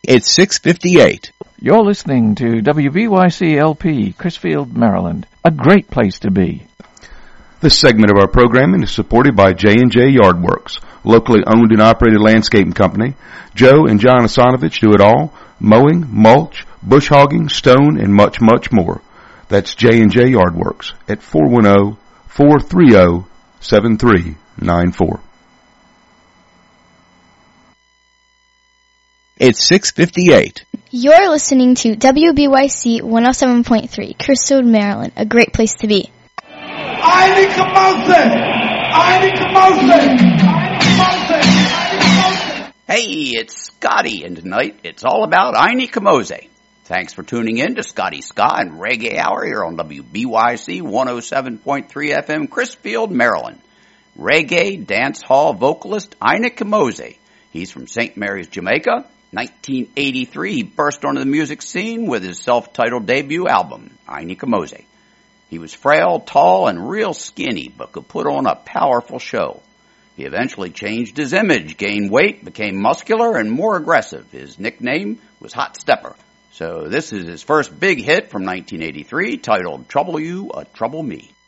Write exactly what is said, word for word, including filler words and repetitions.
It's six fifty-eight. You're listening to W B Y C L P, Crisfield, Maryland. A great place to be. This segment of our programming is supported by J and J Yardworks, locally owned and operated landscaping company. Joe and John Asanovich do it all: mowing, mulch, bush hogging, stone, and much, much more. That's J and J Yardworks at four one zero, four three zero, seven three nine four. It's six fifty-eight. You're listening to W B Y C one oh seven point three, Crisfield, Maryland, a great place to be. Eine Kamose! Eine Kamose! Eine Kamose! Hey, it's Scotty, and tonight it's all about Eine Kamose. Thanks for tuning in to Scotty Ska and Reggae Hour here on W B Y C one oh seven point three F M, Crisfield, Maryland. Reggae dance hall vocalist Eine Kamose. He's from Saint Mary's, Jamaica. nineteen eighty-three, he burst onto the music scene with his self-titled debut album, Eine Kamose. He was frail, tall, and real skinny, but could put on a powerful show. He eventually changed his image, gained weight, became muscular, and more aggressive. His nickname was Hot Stepper. So this is his first big hit from nineteen eighty-three, titled Trouble You, uh, Trouble Me.